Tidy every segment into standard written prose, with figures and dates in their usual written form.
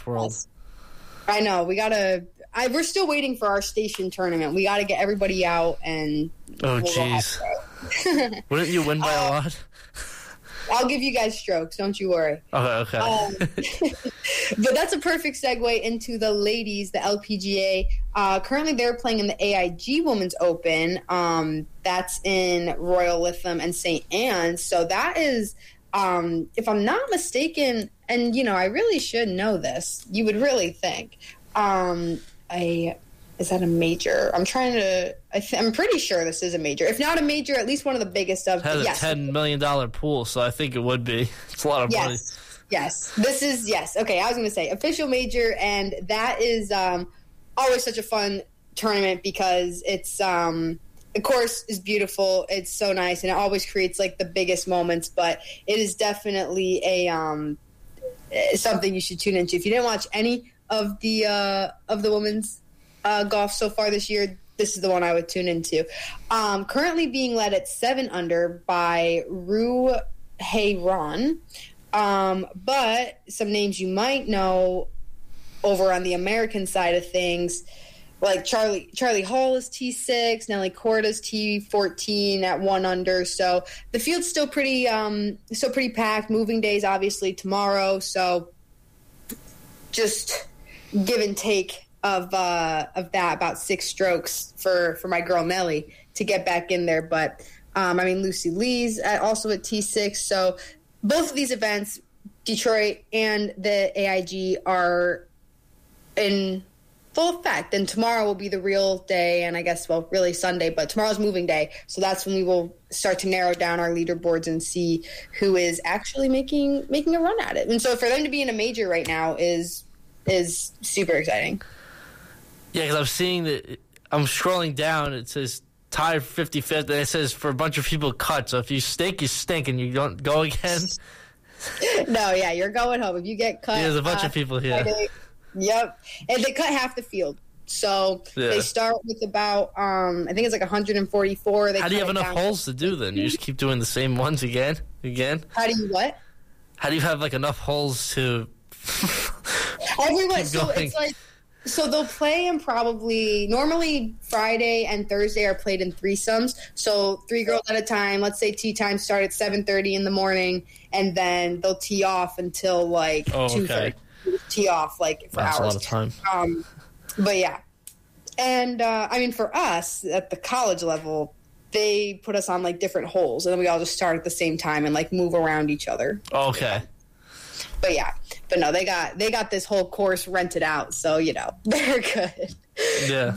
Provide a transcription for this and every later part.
golf world. I know. We're still waiting for our station tournament. We got to get everybody out and. Oh, jeez. Wouldn't you win by a lot? I'll give you guys strokes. Don't you worry. Okay. But that's a perfect segue into the ladies, the LPGA. Currently, they're playing in the AIG Women's Open. That's in Royal Lytham and St. Anne's. So that is, if I'm not mistaken, and, I really should know this, you would really think, is that a major? I'm pretty sure this is a major. If not a major, at least one of the biggest of. It has a $10 million pool, so I think it would be. It's a lot of money. Yes. This is, yes. Okay, I was going to say official major, and that is always such a fun tournament because it's the course is beautiful. It's so nice, and it always creates like the biggest moments. But it is definitely a something you should tune into. If you didn't watch any of the women's golf so far this year, this is the one I would tune into. Currently being led at 7 under by Rue Hey-Ron. But some names you might know over on the American side of things, like Charlie Hall is T6, Nelly Corda's T14 at 1 under. So the field's still pretty packed. Moving days obviously tomorrow. So just give and take of that, about 6 strokes for my girl Nelly to get back in there. But Lucy Lee's also at T6. So both of these events, Detroit and the AIG, are in full effect. And tomorrow will be the real day, and I guess, really Sunday, but tomorrow's moving day. So that's when we will start to narrow down our leaderboards and see who is actually making a run at it. And so for them to be in a major right now is super exciting. Yeah, because I'm seeing that I'm scrolling down. It says tied 55th, and it says for a bunch of people cut. So if you stink, you stink, and you don't go again. No, yeah, you're going home. If you get cut, there's a bunch of people here. Yep, and they cut half the field. So they start with about I think it's like 144. How do you have enough holes to do then? You just keep doing the same ones again? How do you what? How do you have like enough holes to? Everyone. So it's like. So they'll play in normally Friday and Thursday are played in threesomes. So 3 girls at a time. Let's say tee time start at 7:30 in the morning, and then they'll tee off until like 2:30. Tee off like for That's hours. That's a lot of time. But yeah, and for us at the college level, they put us on like different holes, and then we all just start at the same time and like move around each other. Okay. But yeah. But no, they got this whole course rented out, so they're good. Yeah.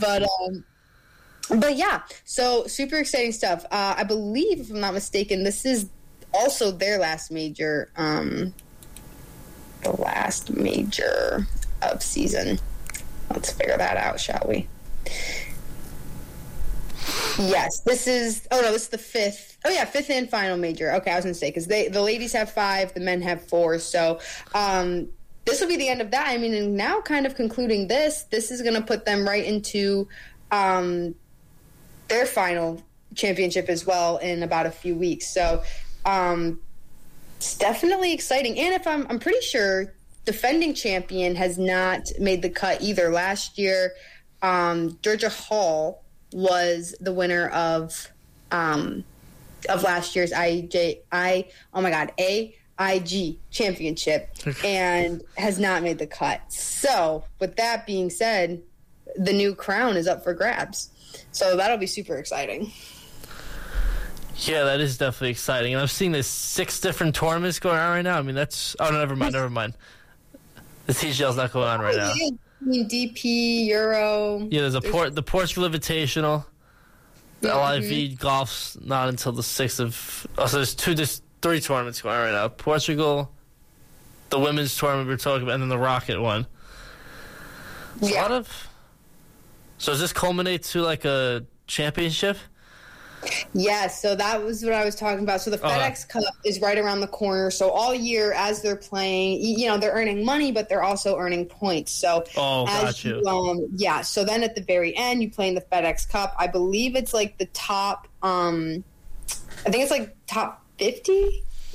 But yeah, so super exciting stuff. I believe, if I'm not mistaken, this is also their last major, the last major of season. Let's figure that out, shall we? Yes, this is the 5th. Oh yeah, 5th and final major. Okay, I was going to say, because the ladies have 5, the men have 4. So this will be the end of that. And now kind of concluding this is going to put them right into their final championship as well in about a few weeks. So it's definitely exciting. And if I'm pretty sure defending champion has not made the cut either. Last year, Georgia Hall was the winner of last year's AIG championship and has not made the cut. So with that being said, the new crown is up for grabs. So that'll be super exciting. Yeah, that is definitely exciting. And I'm seeing there's 6 different tournaments going on right now. That's... Oh, no, never mind. The TGL's not going on right now. DP, Euro. Yeah, there's the Portugal Invitational. The LIV golf's not until the 6th of... Oh, so there's 3 tournaments going on right now. Portugal, the women's tournament we're talking about, and then the Rocket one. It's a lot of... So does this culminate to like a championship? Yeah, so that was what I was talking about. So the FedEx Cup is right around the corner. So all year as they're playing, they're earning money, but they're also earning points. So got you. So then at the very end, you play in the FedEx Cup. I believe it's like the top, I think it's like top 50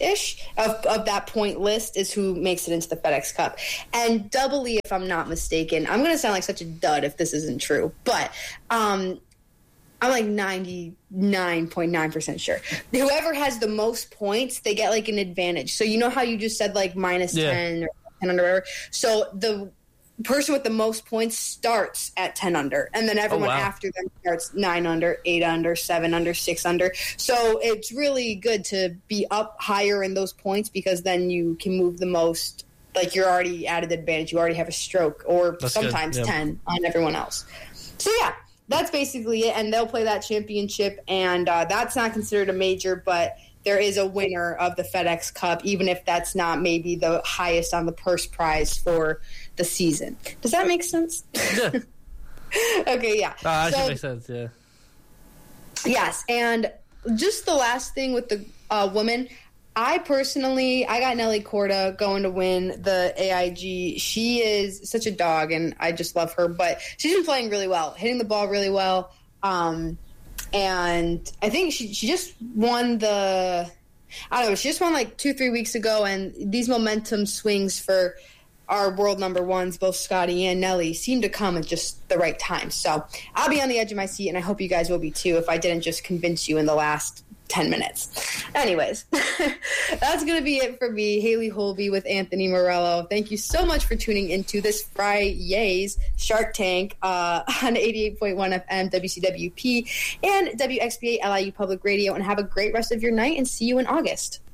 ish of that point list is who makes it into the FedEx Cup. And Double E, if I'm not mistaken, I'm going to sound like such a dud if this isn't true, but I'm like 99.9% sure. Whoever has the most points, they get like an advantage. So you know how you just said like minus 10 or 10 under whatever? So the person with the most points starts at 10 under, and then everyone after them starts 9 under, 8 under, 7 under, 6 under. So it's really good to be up higher in those points because then you can move the most. Like you're already at an advantage. You already have a stroke or sometimes 10 on everyone else. So yeah. That's basically it, and they'll play that championship, and that's not considered a major, but there is a winner of the FedEx Cup, even if that's not maybe the highest on the purse prize for the season. Does that make sense? Yeah. Okay, yeah. That makes sense, yeah. Yes, and just the last thing with the women, I got Nelly Korda going to win the AIG. She is such a dog, and I just love her. But she's been playing really well, hitting the ball really well. And I think she just won she just won like 2-3 weeks ago. And these momentum swings for our world number ones, both Scotty and Nelly, seem to come at just the right time. So I'll be on the edge of my seat, and I hope you guys will be too if I didn't just convince you in the last 10 minutes. Anyways, that's going to be it for me, Haley Holby with Anthony Morello. Thank you so much for tuning into this Friday's Shark Tank on 88.1 FM WCWP and WXBA LIU Public Radio, and have a great rest of your night and see you in August.